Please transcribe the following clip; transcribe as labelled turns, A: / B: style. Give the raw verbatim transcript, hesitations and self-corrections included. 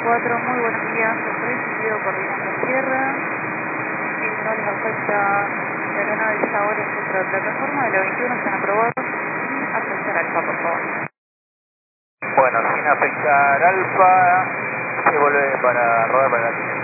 A: cuatro, muy buenos días. Recibido coordinación tierra. Si no les afecta la aeronave está ahora en centro de plataforma de la veintiuno, están aprobados sin afectar alfa, por favor.
B: Bueno, sin afectar alfa, se vuelve para rodar para la